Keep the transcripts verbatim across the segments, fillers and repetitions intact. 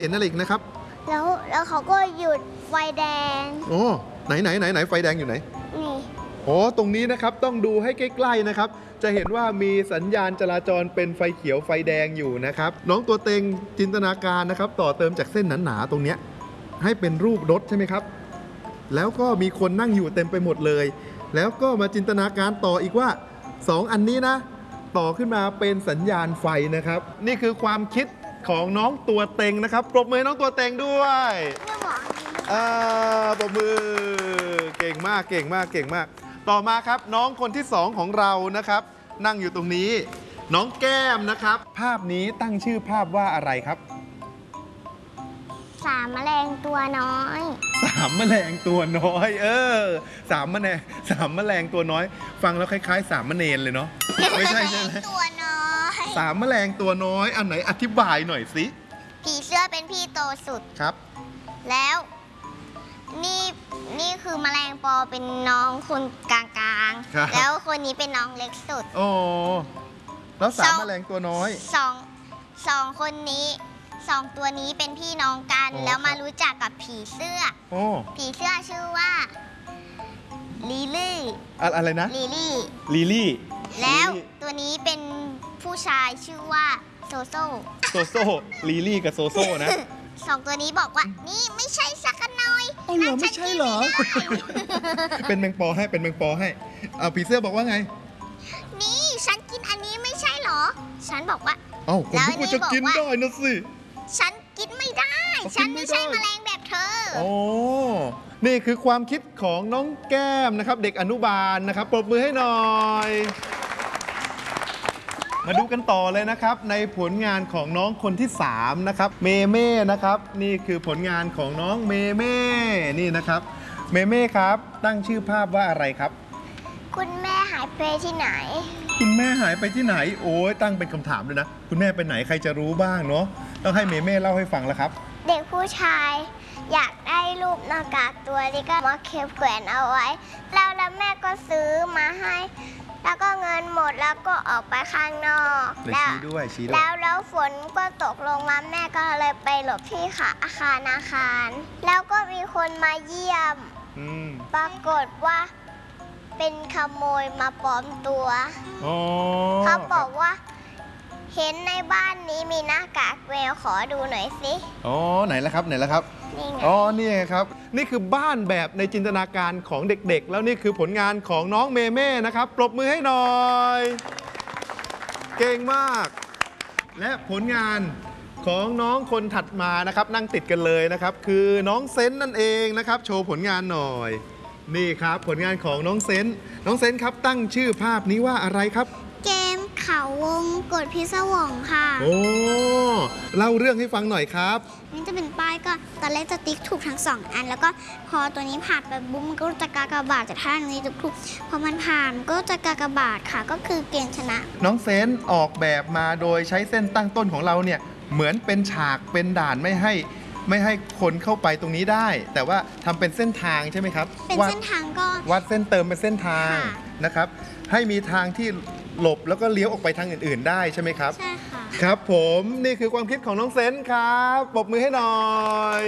เห็นอะไรอีกนะครับแล้วแล้วเขาก็หยุดไฟแดงโอ้ไหนไหนไหนไหนไฟแดงอยู่ไหนนี่อ๋อตรงนี้นะครับต้องดูให้ใกล้ๆนะครับจะเห็นว่ามีสัญญาณจราจรเป็นไฟเขียวไฟแดงอยู่นะครับน้องตัวเต็งจินตนาการนะครับต่อเติมจากเส้นหนาๆตรงเนี้ยให้เป็นรูปรถใช่ไหมครับแล้วก็มีคนนั่งอยู่เต็มไปหมดเลยแล้วก็มาจินตนาการต่ออีกว่าสองอันนี้นะต่อขึ้นมาเป็นสัญญาณไฟนะครับนี่คือความคิดของน้องตัวเต็งนะครับปรบมือน้องตัวเต็งด้วยอ่าปรบมือเก่งมากเก่งมากเก่งมากต่อมาครับน้องคนที่สองของเรานะครับนั่งอยู่ตรงนี้น้องแก้มนะครับภาพนี้ตั้งชื่อภาพว่าอะไรครับสามแมลงตัวน้อยสามแมลงตัวน้อยเออสามแมลงสามแมลงตัวน้อยฟังแล้วคล้ายๆสามมะเนรเลยเนาะไม่ใช่ใช่ไหมตัวน้อยสามแมลงตัวน้อยอันไหนอธิบายหน่อยสิผีเสื้อเป็นพี่โตสุดครับแล้วนี่นี่คือแมลงปอเป็นน้องคนกลางๆแล้วคนนี้เป็นน้องเล็กสุดโอ้แล้วสามแมลงตัวน้อยสองสองคนนี้สองตัวนี้เป็นพี่น้องกันแล้วมารู้จักกับผีเสื้อโอ้ผีเสื้อชื่อว่าลิลี่อะไรนะลิลี่ลิลี่แล้วตัวนี้เป็นผู้ชายชื่อว่าโซโซโซโซลิลี่กับโซโซนะสองตัวนี้บอกว่านี่ไม่ใช่สักหน่อยเอาเหรอไม่ใช่เหรอเป็นแมงปอให้เป็นแมงปอให้เอาผีเสื้อบอกว่าไงนี่ฉันกินอันนี้ไม่ใช่เหรอฉันบอกว่าเอ้าผมก็จะกินได้นะสิฉันกินไม่ได้ฉันไม่ใช่แมลงแบบเธอโอ้นี่คือความคิดของน้องแก้มนะครับเด็กอนุบาลนะครับปรบมือให้หน่อยมาดูกันต่อเลยนะครับในผลงานของน้องคนที่สามนะครับเมเม่นะครับนี่คือผลงานของน้องเมเม่นี่นะครับเมเม่ครับตั้งชื่อภาพว่าอะไรครับคุณแม่หายไปที่ไหนคุณแม่หายไปที่ไหนโอ้ยตั้งเป็นคำถามเลยนะคุณแม่ไปไหนใครจะรู้บ้างเนาะต้องให้เมเม่เล่าให้ฟังแล้วครับเด็กผู้ชายอยากได้รูปหน้ากากตัวนี้ก็มาเคปแขวนเอาไว้แล้วแล้วแม่ก็ซื้อมาให้แล้วก็เงินหมดแล้วก็ออกไปข้างนอกแล้วชี้ด้วยชี้ด้วยแล้วแล้วฝนก็ตกลงมาแม่ก็เลยไปหลบที่ค่ะอาคารอาคารแล้วก็มีคนมาเยี่ยมปรากฏว่าเป็นขโมยมาปลอมตัวเขาบอกว่าเห็นในบ้านนี้มีหน้ากากแมวขอดูหน่อยสิอ๋อไหนแล้วครับไหนแล้วครับนี่ไงอ๋อนี่ครับนี่คือบ้านแบบในจินตนาการของเด็กๆแล้วนี่คือผลงานของน้องเมเม่นะครับปรบมือให้หน่อยเก่งมากและผลงานของน้องคนถัดมานะครับนั่งติดกันเลยนะครับคือน้องเซนนั่นเองนะครับโชว์ผลงานหน่อยนี่ครับผลงานของน้องเซนน้องเซนครับตั้งชื่อภาพนี้ว่าอะไรครับเกมเขาวงกดพิศวงค่ะโอ้เล่าเรื่องให้ฟังหน่อยครับนี่จะเป็นป้ายก็ตอนแรกจะติ๊กถูกทั้งสองอันแล้วก็พอตัวนี้ผ่านไปบุ้มมันก็จะกากบาทจากท่านี้ถูกๆพอมันผ่านก็จะกากบาทค่ะก็คือเกณฑ์ชนะน้องเซนออกแบบมาโดยใช้เส้นตั้งต้นของเราเนี่ยเหมือนเป็นฉากเป็นด่านไม่ให้ไม่ให้คนเข้าไปตรงนี้ได้แต่ว่าทำเป็นเส้นทางใช่ไหมครับเป็นเส้นทางก็วัดเส้นเติมเป็นเส้นทางนะครับให้มีทางที่หลบแล้วก็เลี้ยวออกไปทางอื่นๆได้ใช่ไหมครับใช่ค่ะครับผมนี่คือความคิดของน้องเซนครับปรบมือให้หน่อย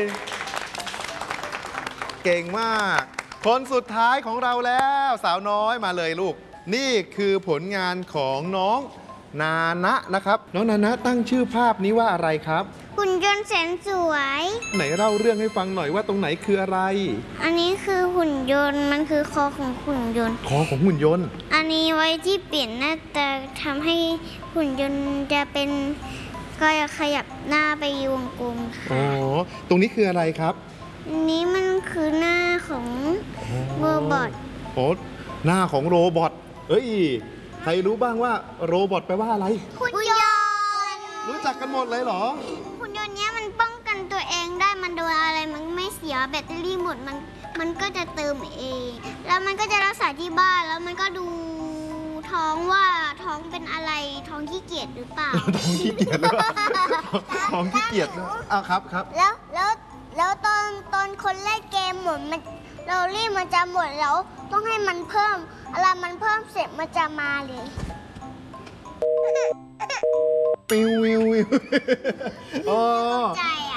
เก่งมากคนสุดท้ายของเราแล้วสาวน้อยมาเลยลูกนี่คือผลงานของน้องนานะนะครับน้องนานะตั้งชื่อภาพนี้ว่าอะไรครับหุ่นยนต์แสนสวยไหนเล่าเรื่องให้ฟังหน่อยว่าตรงไหนคืออะไรอันนี้คือหุ่นยนต์มันคือคอของหุ่นยนต์คอของหุ่นยนต์อันนี้ไว้ที่เปลี่ยนหน้าตาทำให้หุ่นยนต์จะเป็นก็ขยับหน้าไปวงกลมค่ะอ๋อตรงนี้คืออะไรครับอันนี้มันคือหน้าของโรบอทโอ้หน้าของโรบอทเอ้ยใครรู้บ้างว่าโรบอทแปลว่าอะไรหุ่นยนต์รู้จักกันหมดเลยเหรอหุ่นยนต์เนี้ยมันป้องกันตัวเองได้มันโดนอะไรมันไม่เสียแบตเตอรี่หมดมันมันก็จะเติมเองแล้วมันก็จะรักษาที่บ้านแล้วมันก็ดูท้องว่าท้องเป็นอะไรท้องขี้เกียจหรือเปล่าท้องขี้เกียจหรือเปล่าท้องขี้เกียจนะอ้าวครับครับแล้วแล้วแล้วตอนตอนคนเล่นเกมหมดมันเรารีบมันจะหมดแล้วต้องให้มันเพิ่มอะไรมันเพิ่มเสร็จมันจะมาเลยปิววิววิวอ๋อ